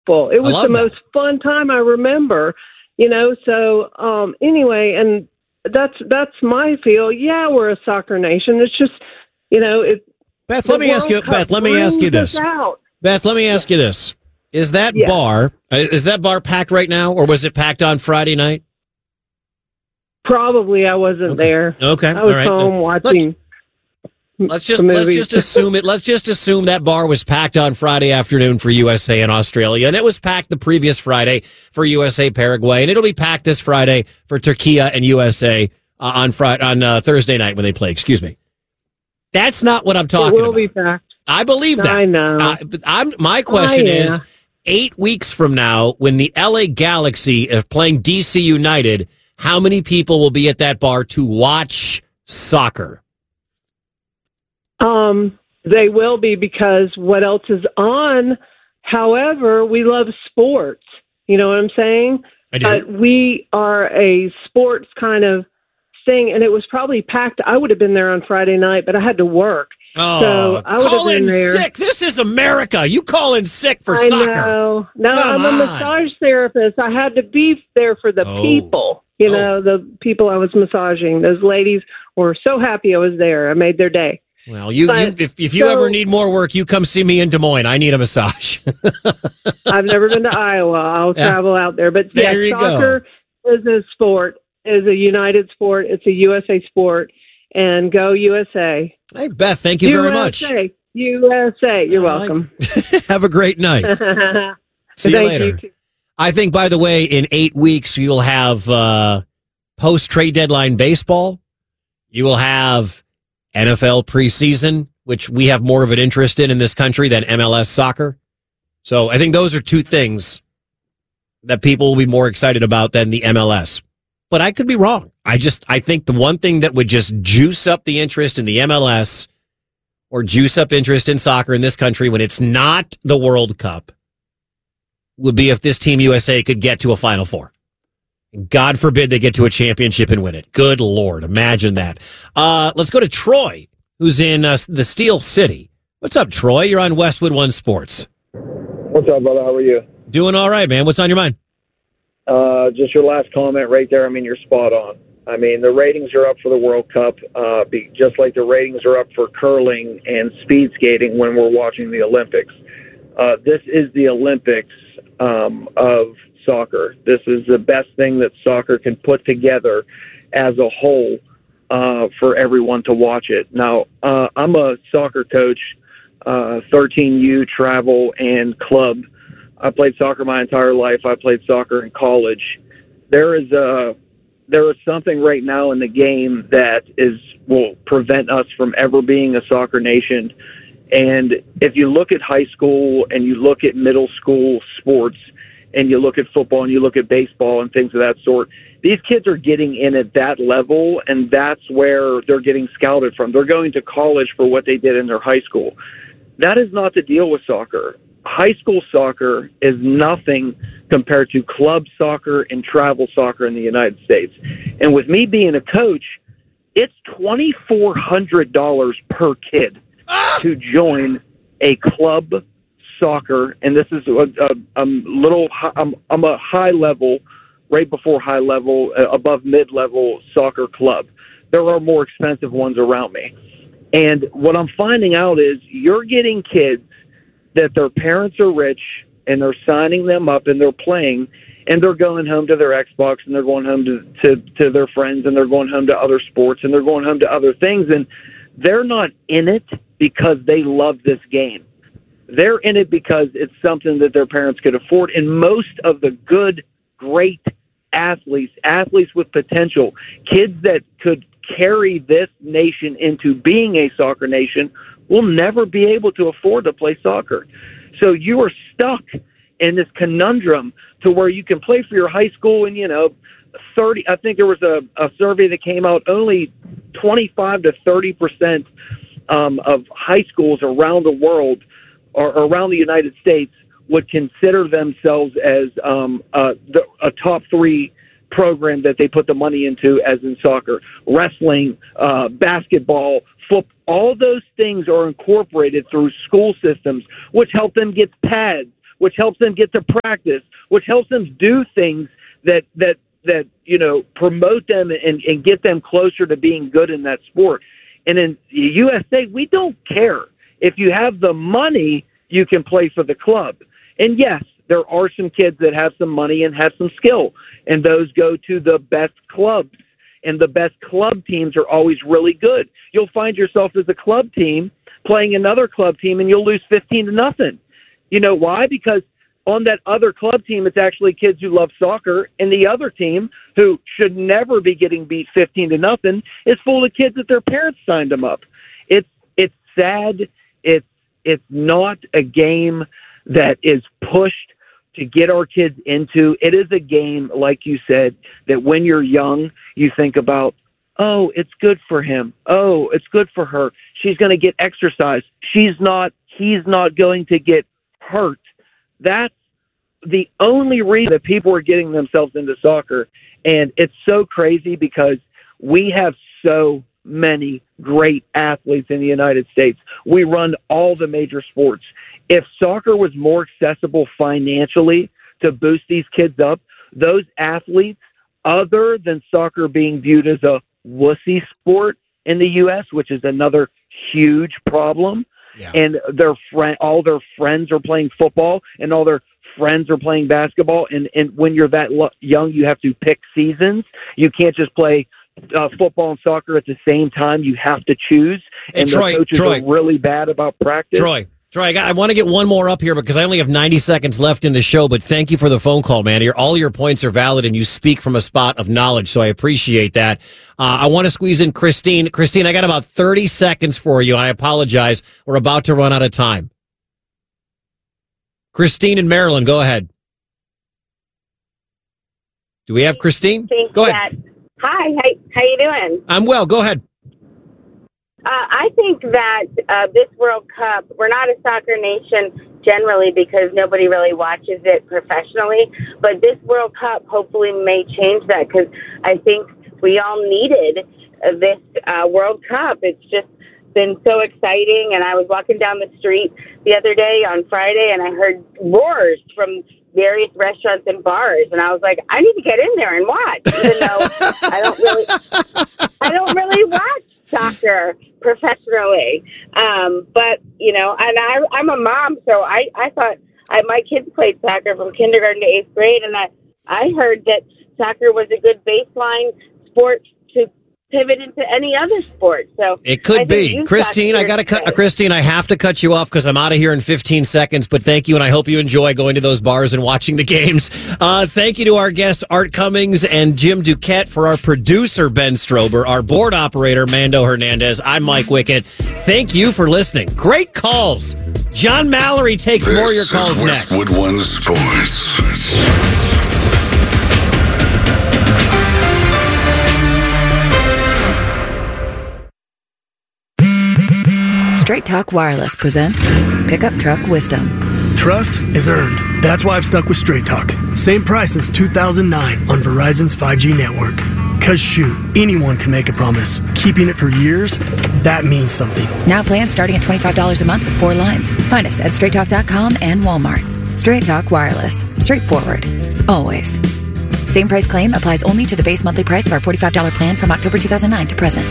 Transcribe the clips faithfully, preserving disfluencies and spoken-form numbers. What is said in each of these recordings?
It was the that. most fun time I remember, you know. So um, anyway, and that's that's my feel. Yeah, we're a soccer nation. It's just, you know, it. Beth, let me ask you. Beth, let me ask you this. Beth, let me ask you this: Is that Yeah. bar uh, is that bar packed right now, or was it packed on Friday night? Probably I wasn't Okay. there. Okay, I was all right. home watching. Let's just let's just assume it. Let's just assume that bar was packed on Friday afternoon for U S A and Australia, and it was packed the previous Friday for U S A Paraguay, and it'll be packed this Friday for Turkey and U S A uh, on Friday on uh, Thursday night when they play. Excuse me. That's not what I'm talking It will about. be packed. I believe that. I know. Uh, but I'm, my question Oh, yeah. is, eight weeks from now, when the L A Galaxy is playing D C United, how many people will be at that bar to watch soccer? Um, they will be, because what else is on? However, we love sports. You know what I'm saying? I do. But we are a sports kind of thing, and it was probably packed. I would have been there on Friday night, but I had to work. Oh, so I would call have been in there. sick. This is America. You call in sick for I soccer. know. No, Come I'm a on. massage therapist. I had to be there for the Oh. people. You Oh. know, the people I was massaging. Those ladies were so happy I was there. I made their day. Well, you, But, you if, if you so- ever need more work, you come see me in Des Moines. I need a massage. I've never been to Iowa. I'll Yeah. travel out there. But yeah, There you soccer is a sport, is a united sport. It's a U S A sport. And go U S A. Hey, Beth, thank you very much. U S A. U S A. You're I like- welcome. Have a great night. See you Thank later. too. I think, by the way, in eight weeks, you'll have uh, post-trade deadline baseball. You will have N F L preseason, which we have more of an interest in in this country than M L S soccer. So I think those are two things that people will be more excited about than the M L S. But I could be wrong. I just, I think the one thing that would just juice up the interest in the M L S or juice up interest in soccer in this country when it's not the World Cup would be if this team U S A could get to a Final Four. God forbid they get to a championship and win it. Good Lord. Imagine that. Uh, let's go to Troy, who's in uh, the Steel City. What's up, Troy? You're on Westwood One Sports. What's up, brother? How are you? Doing all right, man. What's on your mind? Uh, just your last comment right there. I mean, you're spot on. I mean, the ratings are up for the World Cup, uh, be, just like the ratings are up for curling and speed skating when we're watching the Olympics. Uh, this is the Olympics um, of soccer. This is the best thing that soccer can put together as a whole uh, for everyone to watch it. Now, uh, I'm a soccer coach, uh, thirteen U travel and club. I played soccer my entire life. I played soccer in college. There is a there is something right now in the game that is will prevent us from ever being a soccer nation. And if you look at high school and you look at middle school sports and you look at football and you look at baseball and things of that sort, these kids are getting in at that level, and that's where they're getting scouted from. They're going to college for what they did in their high school. That is not the deal with soccer. High school soccer is nothing compared to club soccer and travel soccer in the United States. And with me being a coach, it's twenty-four hundred dollars per kid to join a club soccer. And this is a, a, a little, I'm, I'm a high level, right before high level, uh, above mid-level soccer club. There are more expensive ones around me. And what I'm finding out is you're getting kids that their parents are rich and they're signing them up and they're playing and they're going home to their Xbox and they're going home to, to, to their friends and they're going home to other sports and they're going home to other things. And they're not in it because they love this game. They're in it because it's something that their parents could afford. And most of the good, great athletes, athletes with potential, kids that could carry this nation into being a soccer nation will never be able to afford to play soccer. So you are stuck in this conundrum to where you can play for your high school and, you know, thirty, I think there was a, a survey that came out, only twenty-five to thirty percent um, of high schools around the world or around the United States would consider themselves as um, uh, the, a top three program that they put the money into, as in soccer, wrestling, uh, basketball, football. All those things are incorporated through school systems, which help them get pads, which helps them get to practice, which helps them do things that that that you know promote them and, and get them closer to being good in that sport. And in U S A, we don't care. If you have the money, you can play for the club. And yes, there are some kids that have some money and have some skill, and those go to the best clubs. And the best club teams are always really good. You'll find yourself as a club team playing another club team, and you'll lose fifteen to nothing. You know why? Because on that other club team, it's actually kids who love soccer, and the other team, who should never be getting beat fifteen to nothing, is full of kids that their parents signed them up. It's it's sad. It's it's not a game that is pushed to get our kids into. It is a game, like you said, that when you're young, you think about, oh, it's good for him. Oh, it's good for her. She's going to get exercise. She's not, he's not going to get hurt. That's the only reason that people are getting themselves into soccer. And it's so crazy because we have so many great athletes in the United States. We run all the major sports. If soccer was more accessible financially to boost these kids up, those athletes, other than soccer being viewed as a wussy sport in the U S, which is another huge problem, yeah. and their friend, all their friends are playing football, and all their friends are playing basketball, and, and when you're that lo- young, you have to pick seasons. You can't just play uh, football and soccer at the same time. You have to choose, and hey, Troy, the coaches Troy. are really bad about practice. Troy. Troy, I, got, I want to get one more up here because I only have ninety seconds left in the show, but thank you for the phone call, man. Your, all your points are valid, and you speak from a spot of knowledge, so I appreciate that. Uh, I want to squeeze in Christine. Christine, I got about thirty seconds for you. I apologize. We're about to run out of time. Christine in Maryland, go ahead. Do we have Christine? Go ahead. That, hi, how, how you doing? I'm well. Go ahead. Uh, I think that uh, this World Cup, we're not a soccer nation generally because nobody really watches it professionally, but this World Cup hopefully may change that because I think we all needed uh, this uh, World Cup. It's just been so exciting, and I was walking down the street the other day on Friday, and I heard roars from various restaurants and bars, and I was like, I need to get in there and watch, even though I don't really, I don't really watch soccer professionally. Um, but, you know, and I, I'm a mom, so I, I thought I, my kids played soccer from kindergarten to eighth grade, and I, I heard that soccer was a good baseline sport to pivot into any other sport. So it could be. Christine, I got to cut. Christine, I have to cut you off because I'm out of here in fifteen seconds. But thank you, and I hope you enjoy going to those bars and watching the games. Uh, thank you to our guests Art Cummings and Jim Duquette, for our producer Ben Strober, our board operator Mando Hernandez. I'm Mike Wickett. Thank you for listening. Great calls. John Mallory takes this more of your calls is next. Westwood One Sports. Straight Talk Wireless presents Pickup Truck Wisdom. Trust is earned. That's why I've stuck with Straight Talk. Same price since two thousand nine on Verizon's five G network. Cause shoot, anyone can make a promise. Keeping it for years, that means something. Now plans starting at twenty-five dollars a month with four lines. Find us at straight talk dot com and Walmart. Straight Talk Wireless. Straightforward. Always. Same price claim applies only to the base monthly price of our forty-five dollars plan from October two thousand nine to present.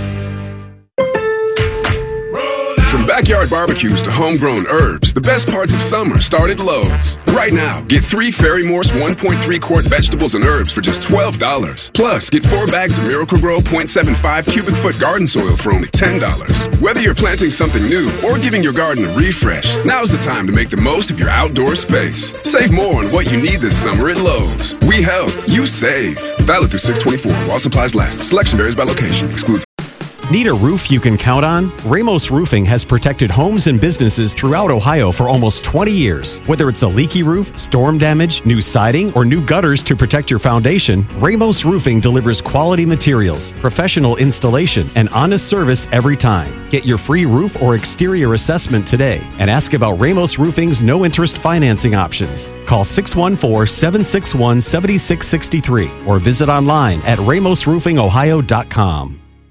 From backyard barbecues to homegrown herbs, the best parts of summer start at Lowe's. Right now, get three Fairy Morse one point three quart vegetables and herbs for just twelve dollars. Plus, get four bags of Miracle-Gro zero point seven five cubic foot garden soil for only ten dollars. Whether you're planting something new or giving your garden a refresh, now's the time to make the most of your outdoor space. Save more on what you need this summer at Lowe's. We help, you save. Valid through six twenty-four while supplies last. Selection varies by location. Excludes. Need a roof you can count on? Ramos Roofing has protected homes and businesses throughout Ohio for almost twenty years. Whether it's a leaky roof, storm damage, new siding, or new gutters to protect your foundation, Ramos Roofing delivers quality materials, professional installation, and honest service every time. Get your free roof or exterior assessment today and ask about Ramos Roofing's no-interest financing options. Call six one four, seven six one, seven six six three or visit online at ramos roofing ohio dot com.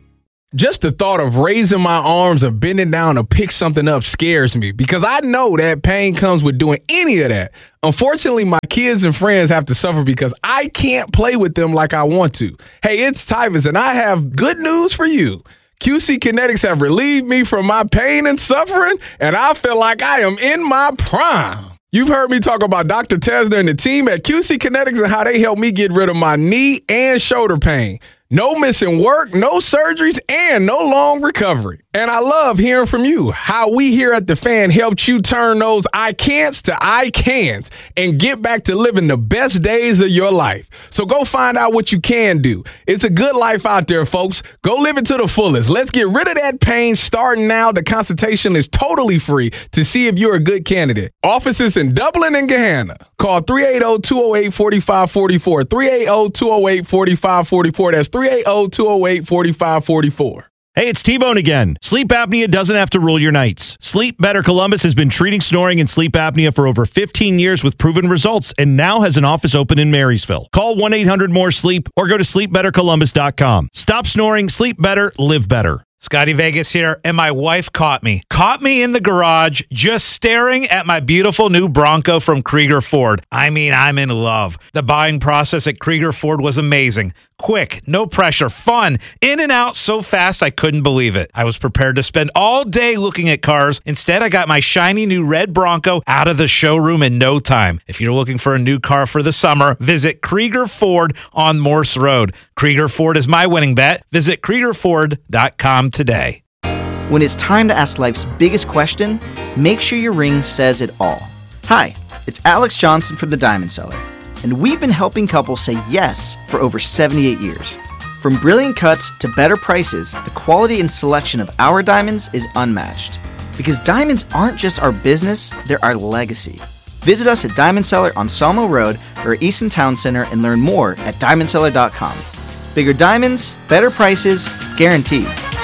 Just the thought of raising my arms or bending down to pick something up scares me because I know that pain comes with doing any of that. Unfortunately, my kids and friends have to suffer because I can't play with them like I want to. Hey, it's Tyvus, and I have good news for you. Q C Kinetics have relieved me from my pain and suffering, and I feel like I am in my prime. You've heard me talk about Doctor Tesner and the team at Q C Kinetics and how they helped me get rid of my knee and shoulder pain. No missing work, no surgeries, and no long recovery. And I love hearing from you, how we here at The Fan helped you turn those I can'ts to I can'ts and get back to living the best days of your life. So go find out what you can do. It's a good life out there, folks. Go live it to the fullest. Let's get rid of that pain starting now. The consultation is totally free to see if you're a good candidate. Offices in Dublin and Gahanna. Call three eight zero, two zero eight, four five four four, three eight zero, two zero eight, four five four four. That's three eight zero, two zero eight, four five four four. Hey, it's T-Bone again. Sleep apnea doesn't have to rule your nights. Sleep Better Columbus has been treating snoring and sleep apnea for over fifteen years with proven results and now has an office open in Marysville. Call one eight hundred more sleep or go to sleep better columbus dot com. Stop snoring, sleep better, live better. Scotty Vegas here, and my wife caught me. Caught me in the garage just staring at my beautiful new Bronco from Krieger Ford. I mean, I'm in love. The buying process at Krieger Ford was amazing. Quick, no pressure, fun, in and out so fast I couldn't believe it. I was prepared to spend all day looking at cars. Instead, I got my shiny new red Bronco out of the showroom in no time. If you're looking for a new car for the summer, visit Krieger Ford on Morse Road. Krieger Ford is my winning bet. Visit Krieger Ford dot com today. When it's time to ask life's biggest question, make sure your ring says it all. Hi, it's Alex Johnson from the Diamond Cellar, and we've been helping couples say yes for over seventy-eight years. From brilliant cuts to better prices, the quality and selection of our diamonds is unmatched. Because diamonds aren't just our business, they're our legacy. Visit us at Diamond Cellar on Sawmill Road or Easton Town Center and learn more at diamond cellar dot com. Bigger diamonds, better prices, guaranteed.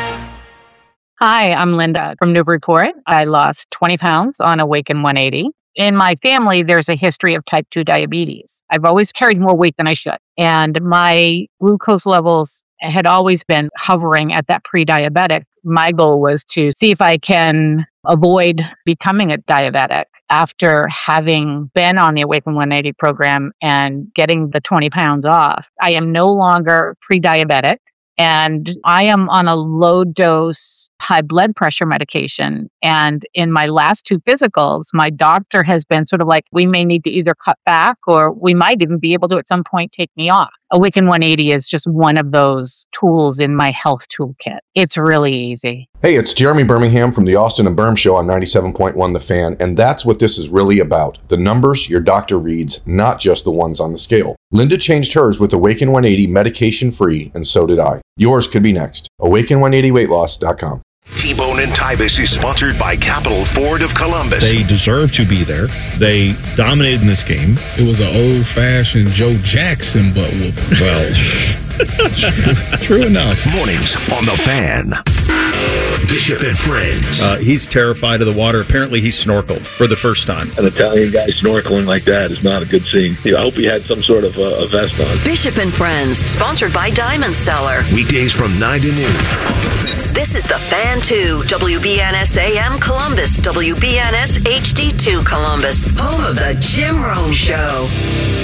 Hi, I'm Linda from Newburyport. I lost twenty pounds on Awaken one eighty. In my family, there's a history of type two diabetes. I've always carried more weight than I should. And my glucose levels had always been hovering at that pre-diabetic. My goal was to see if I can avoid becoming a diabetic. After having been on the Awaken one eighty program and getting the twenty pounds off, I am no longer pre-diabetic. And I am on a low dose high blood pressure medication. And in my last two physicals, my doctor has been sort of like, we may need to either cut back or we might even be able to at some point take me off. Awaken one eighty is just one of those tools in my health toolkit. It's really easy. Hey, it's Jeremy Birmingham from the Austin and Berm Show on ninety-seven point one The Fan, and that's what this is really about. The numbers your doctor reads, not just the ones on the scale. Linda changed hers with Awaken one eighty medication-free, and so did I. Yours could be next. awaken one eighty weight loss dot com. T-Bone and Tyvus is sponsored by Capital Ford of Columbus. They deserve to be there. They dominated in this game. It was an old-fashioned Joe Jackson butt whooping. Well, true, true enough. Mornings on The Fan. Bishop and Friends. Uh, he's terrified of the water. Apparently, he snorkeled for the first time. An Italian guy snorkeling like that is not a good scene. I hope he had some sort of uh, a vest on. Bishop and Friends, sponsored by Diamond Cellar. Weekdays from nine to noon. This is The Fan two, W B N S A M Columbus, W B N S H D two Columbus, home of the Jim Rome Show.